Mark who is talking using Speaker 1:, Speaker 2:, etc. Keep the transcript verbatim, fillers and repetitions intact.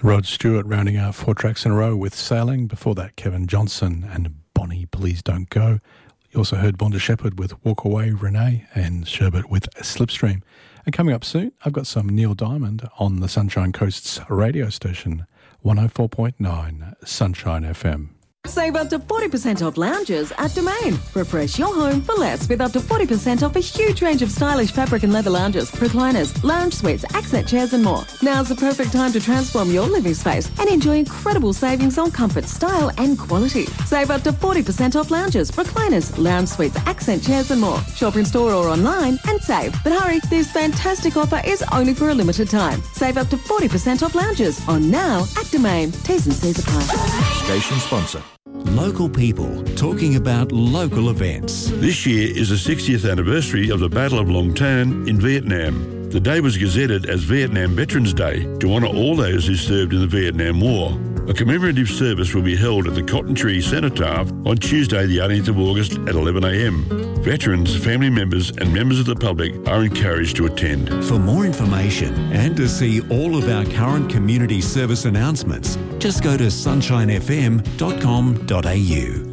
Speaker 1: Rod Stewart rounding out four tracks in a row with Sailing. Before that, Kevin Johnson and Bonnie, Please Don't Go. You also heard Vonda Shepherd with Walk Away, Renee, and Sherbet with Slipstream. And coming up soon, I've got some Neil Diamond on the Sunshine Coast's radio station, one oh four point nine Sunshine F M.
Speaker 2: Save up to forty percent off lounges at Domain. Refresh your home for less with up to forty percent off a huge range of stylish fabric and leather lounges, recliners, lounge suites, accent chairs and more. Now's the perfect time to transform your living space and enjoy incredible savings on comfort, style and quality. Save up to forty percent off lounges, recliners, lounge suites, accent chairs and more. Shop in store or online and save. But hurry, this fantastic offer is only for a limited time. Save up to forty percent off lounges on Now at Domain. T's and C's apply.
Speaker 3: Station sponsor. Local people talking about local events.
Speaker 4: This year is the sixtieth anniversary of the Battle of Long Tan in Vietnam. The day was gazetted as Vietnam Veterans Day to honour all those who served in the Vietnam War. A commemorative service will be held at the Cotton Tree Cenotaph on Tuesday the eighteenth of August at eleven a m. Veterans, family members and members of the public are encouraged to attend.
Speaker 3: For more information and to see all of our current community service announcements, just go to sunshine f m dot com dot a u.